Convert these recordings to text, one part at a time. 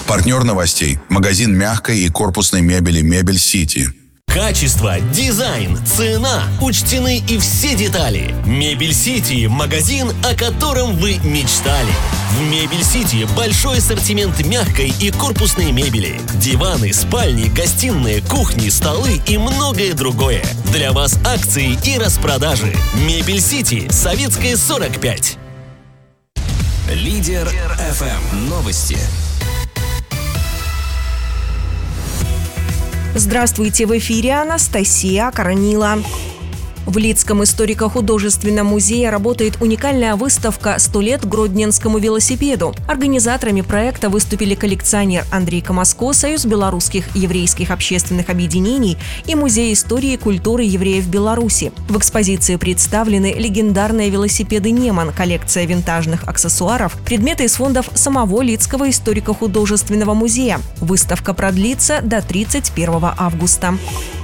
Партнер новостей – магазин мягкой и корпусной мебели «Мебель Сити». Качество, дизайн, цена, учтены и все детали. Мебель Сити – магазин, о котором вы мечтали. В Мебель Сити большой ассортимент мягкой и корпусной мебели. Диваны, спальни, гостиные, кухни, столы и многое другое. Для вас акции и распродажи. Мебель Сити, Советская, 45. Лидер ФМ. Новости. Здравствуйте, в эфире Анастасия Коронила. В Лидском историко-художественном музее работает уникальная выставка «100 лет Гродненскому велосипеду». Организаторами проекта выступили коллекционер Андрей Камаско, Союз белорусских еврейских общественных объединений и Музей истории и культуры евреев Беларуси. В экспозиции представлены легендарные велосипеды «Неман», коллекция винтажных аксессуаров, предметы из фондов самого Лидского историко-художественного музея. Выставка продлится до 31 августа.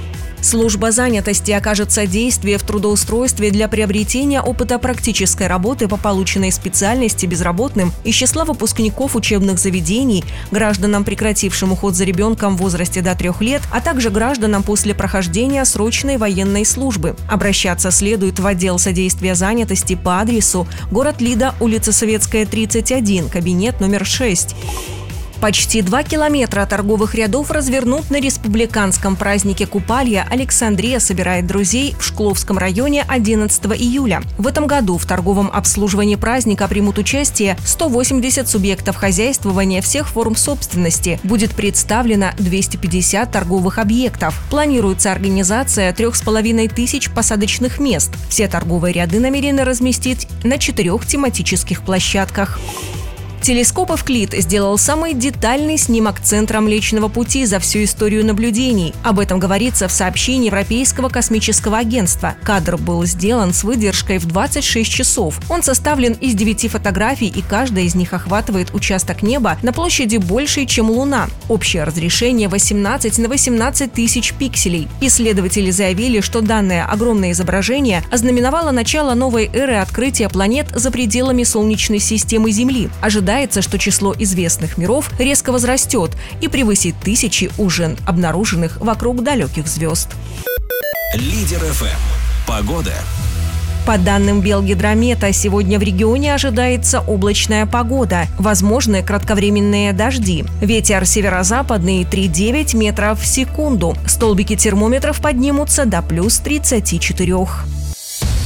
Служба занятости окажет содействие в трудоустройстве для приобретения опыта практической работы по полученной специальности безработным из числа выпускников учебных заведений, гражданам, прекратившим уход за ребенком в возрасте до 3 лет, а также гражданам после прохождения срочной военной службы. Обращаться следует в отдел содействия занятости по адресу: город Лида, улица Советская, 31, кабинет номер 6. Почти 2 километра торговых рядов развернут на республиканском празднике Купалья. Александрия собирает друзей в Шкловском районе 11 июля. В этом году в торговом обслуживании праздника примут участие 180 субъектов хозяйствования всех форм собственности. Будет представлено 250 торговых объектов. Планируется организация 3500 посадочных мест. Все торговые ряды намерены разместить на 4 тематических площадках. Телескоп Эвклид сделал самый детальный снимок центра Млечного Пути за всю историю наблюдений. Об этом говорится в сообщении Европейского космического агентства. Кадр был сделан с выдержкой в 26 часов. Он составлен из 9 фотографий, и каждая из них охватывает участок неба на площади большей, чем Луна. Общее разрешение 18 на 18 тысяч пикселей. Исследователи заявили, что данное огромное изображение ознаменовало начало новой эры открытия планет за пределами Солнечной системы Земли. Ожидается, что число известных миров резко возрастет и превысит тысячи уже обнаруженных вокруг далеких звезд. Лидер ФМ. Погода. По данным Белгидромета, сегодня в регионе ожидается облачная погода. Возможны кратковременные дожди. Ветер северо-западный 3,9 метров в секунду. Столбики термометров поднимутся до плюс 34.